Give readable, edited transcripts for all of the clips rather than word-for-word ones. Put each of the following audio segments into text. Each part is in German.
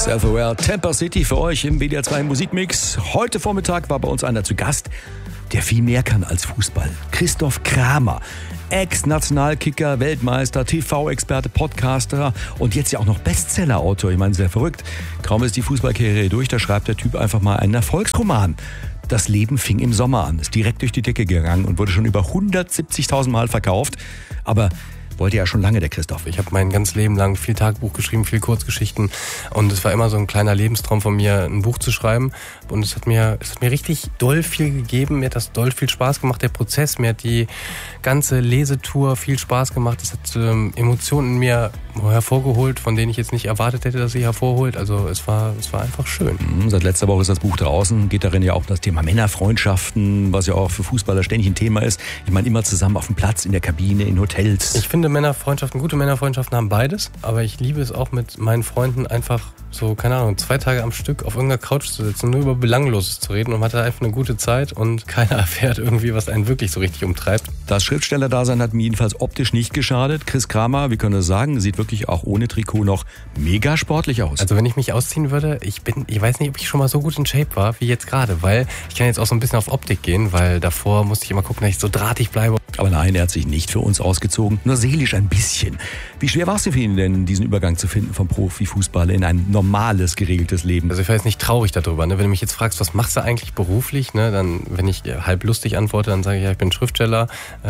Self-Aware, Tampa City für euch im WDR 2 Musikmix. Heute Vormittag war bei uns einer zu Gast, der viel mehr kann als Fußball. Christoph Kramer, Ex-Nationalkicker, Weltmeister, TV-Experte, Podcaster und jetzt ja auch noch Bestseller-Autor. Ich meine, sehr verrückt. Kaum ist die Fußballkarriere durch, da schreibt der Typ einfach mal einen Erfolgsroman. Das Leben fing im Sommer an, ist direkt durch die Decke gegangen und wurde schon über 170.000 Mal verkauft. Aber wollte ja schon lange, der Christoph. Ich habe mein ganzes Leben lang viel Tagebuch geschrieben, viel Kurzgeschichten und es war immer so ein kleiner Lebenstraum von mir, ein Buch zu schreiben und es hat mir richtig doll viel gegeben, mir hat das doll viel Spaß gemacht, der Prozess, mir hat die ganze Lesetour viel Spaß gemacht, es hat Emotionen in mir hervorgeholt, von denen ich jetzt nicht erwartet hätte, dass sie hervorholt, also es war einfach schön. Seit letzter Woche ist das Buch draußen, geht darin ja auch um das Thema Männerfreundschaften, was ja auch für Fußballer ständig ein Thema ist. Ich meine, immer zusammen auf dem Platz, in der Kabine, in Hotels. Ich finde gute Männerfreundschaften haben beides, aber ich liebe es auch mit meinen Freunden einfach so, keine Ahnung, 2 Tage am Stück auf irgendeiner Couch zu sitzen, nur über Belangloses zu reden und man hat einfach eine gute Zeit und keiner erfährt irgendwie, was einen wirklich so richtig umtreibt. Das Schriftstellerdasein hat mir jedenfalls optisch nicht geschadet. Chris Kramer, wie können wir sagen, sieht wirklich auch ohne Trikot noch mega sportlich aus. Also wenn ich mich ausziehen würde, ich weiß nicht, ob ich schon mal so gut in Shape war wie jetzt gerade, weil ich kann jetzt auch so ein bisschen auf Optik gehen, weil davor musste ich immer gucken, dass ich so drahtig bleibe. Aber nein, er hat sich nicht für uns ausgezogen, nur seelisch ein bisschen. Wie schwer war es für ihn denn, diesen Übergang zu finden vom Profifußball in ein normales, geregeltes Leben? Also ich war jetzt nicht traurig darüber, ne? Wenn du mich jetzt fragst, was machst du eigentlich beruflich, ne? Dann, wenn ich halb lustig antworte, dann sage ich, ja, ich bin Schriftsteller,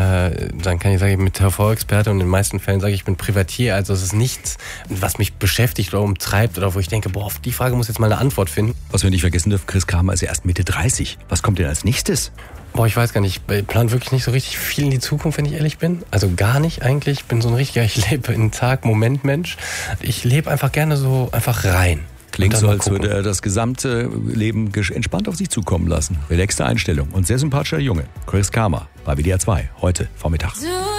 dann kann ich sagen, ich bin TV-Experte und in den meisten Fällen sage ich, ich bin Privatier, also es ist nichts, was mich beschäftigt oder umtreibt oder wo ich denke, boah, auf die Frage muss ich jetzt mal eine Antwort finden. Was wir nicht vergessen dürfen, Chris Kramer ist ja erst Mitte 30. Was kommt denn als nächstes? Boah, ich weiß gar nicht, ich plane wirklich nicht so richtig viel in die Zukunft, wenn ich ehrlich bin. Also gar nicht eigentlich. Ich bin so ein richtiger, ich lebe in Tag-Moment-Mensch. Ich lebe einfach gerne so einfach rein. Klingt so, als würde er das gesamte Leben entspannt auf sich zukommen lassen. Relaxte Einstellung und sehr sympathischer Junge. Chris Kramer bei WDR 2, heute Vormittag.